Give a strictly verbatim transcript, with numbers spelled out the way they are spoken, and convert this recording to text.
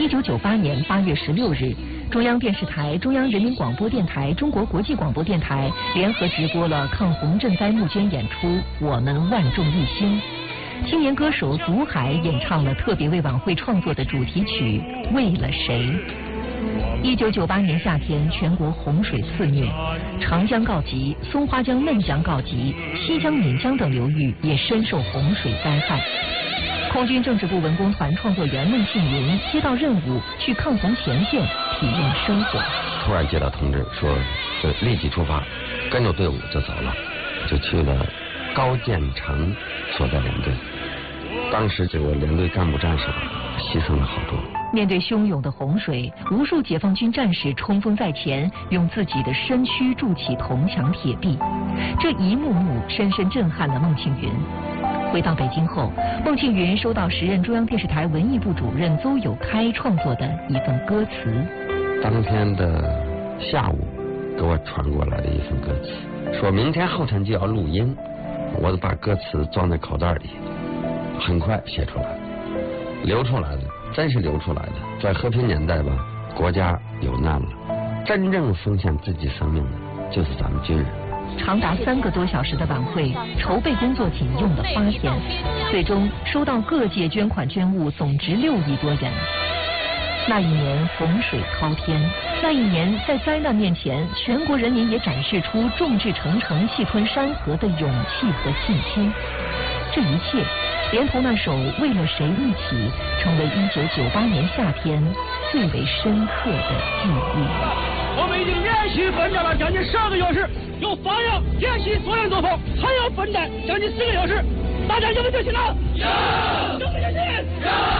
一九九八年八月十六日，中央电视台、中央人民广播电台、中国国际广播电台联合直播了抗洪赈灾募捐演出《我们万众一心》。青年歌手祖海演唱了特别为晚会创作的主题曲《为了谁》。一九九八年夏天，全国洪水肆虐，长江告急，松花江、嫩江告急，西江、岷江等流域也深受洪水灾害。空军政治部文工团创作员孟庆云接到任务去抗洪前线体验生活。 突然接到通知说，就立即出发，跟着队伍就走了，就去了高建成所在连队。当时这个连队干部战士牺牲了好多。 面对汹涌的洪水，无数解放军战士冲锋在前，用自己的身躯筑起铜墙铁壁，这一幕幕深深震撼了孟庆云。回到北京后，孟庆云收到时任中央电视台文艺部主任邹友开创作的一份歌词。 当天的下午给我传过来的一份歌词，说明天后天就要录音，我就把歌词装在口袋里，很快写出来，流出来的，真是流出来的。在和平年代吧，国家有难了，真正奉献自己生命的就是咱们军人。 长达三个多小时的晚会筹备工作仅用了八天，最终收到各界捐款捐物总值六亿多元。那一年洪水滔天，那一年在灾难面前，全国人民也展示出众志成城、气吞山河的勇气和信心。这一切连同那首《为了谁》一起，成为一九九八年夏天最为深刻的记忆。 我们已经连续奋战了将近十二个小时，有发扬演习作战作风，还要奋战将近四个小时，大家有没有决心呢？有！有没有决心？有！